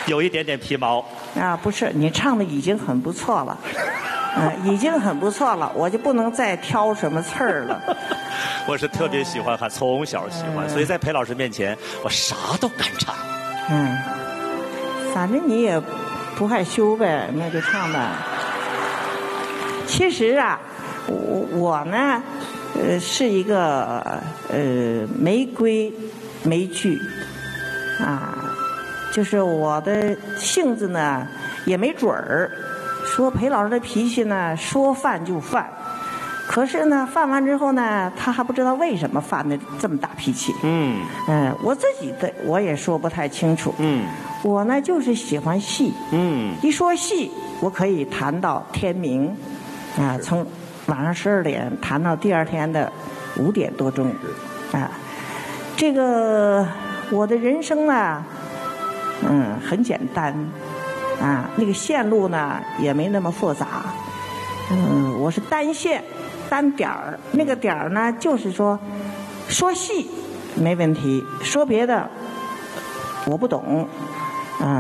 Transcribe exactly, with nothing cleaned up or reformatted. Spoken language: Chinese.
有一点点皮毛。 啊，不是，你唱的已经很不错了，嗯、呃，已经很不错了，我就不能再挑什么刺儿了。 我是特别喜欢喊，从小喜欢，所以在裴老师面前，我啥都敢唱。 嗯，反正你也不害羞呗，那就唱吧。其实啊，我我呢，呃，是一个呃没规没矩啊。就是我的性子呢也没准儿，说裴老师的脾气呢说犯就犯，可是呢犯完之后呢他还不知道为什么犯的这么大脾气。嗯嗯、呃，我自己的我也说不太清楚。嗯，我呢就是喜欢戏。嗯，一说戏我可以谈到天明，啊、呃，从晚上十二点谈到第二天的五点多钟。啊，这个我的人生呢。嗯，很简单，啊，那个线路呢也没那么复杂，嗯，我是单线单点儿，那个点儿呢就是说，说戏没问题，说别的我不懂，